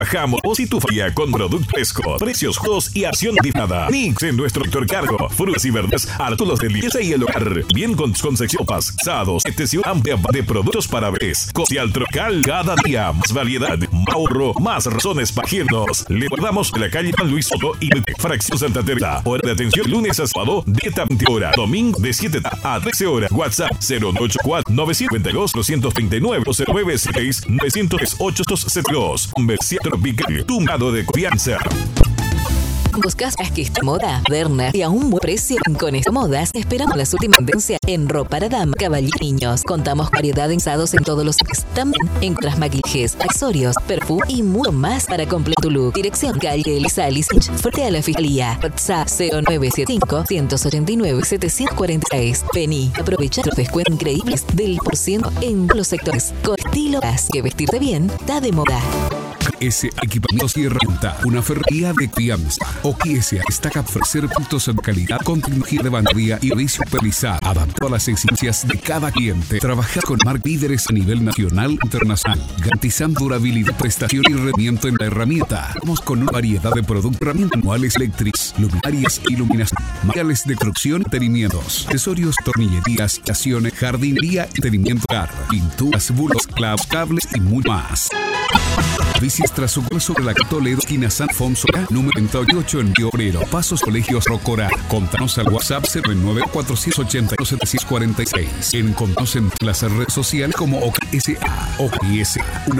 Trabajamos vos y tu familia con productos frescos, precios justos y acción dignada. Mix en nuestro cargo, frutas y verdes, artículos de limpieza y el hogar. Bien con sección pasados, extensión amplia de productos para bebés. Comercial Tropical, cada día más variedad, más ahorro, más razones para irnos. Le guardamos en la calle Juan Luis Soto y Fracción Santa Teresa. Hora de atención lunes a sábado, 10 a 20 horas. Domingo de 7 a 13 horas. WhatsApp 084 952 239 0966 908 Comercial Tropical, tu lado de confianza. ¿Buscas que esta moda moderna y a un buen precio? Con esta modas esperamos las últimas tendencias en ropa para dama, caballero y niños. Contamos variedad de usados en todos los sexos. También encuentras maquillajes, accesorios, perfume y mucho más para completar tu look. Dirección calle Elizalde frente a la Fiscalía. WhatsApp 0975 189 746. Vení, aprovecha los descuentos increíbles del % en los sectores. Con estilo que vestirte bien está de moda. OQS Equipamientos y Renta, una ferrería de confianza. OQS destaca ofrecer productos de calidad con tecnología de vanguardia y servicio supervisado, adaptado a las exigencias de cada cliente. Trabaja con marcas líderes a nivel nacional e internacional, garantizando durabilidad, prestación y rendimiento en la herramienta. Estamos con una variedad de productos, herramientas manuales eléctricas, luminarias e iluminación, materiales de construcción, mantenimientos, accesorios, tornillerías, estaciones, jardinería, mantenimiento hogar, pinturas, burros, clavos, cables y mucho más. Visita su web sobre la Toledo, esquina San Alfonso, número 38 en Río Obrero, Pasos Colegios Rocorá. Contanos al WhatsApp 09-481-746. Encontranos en las redes sociales como OQSA. OQSA, una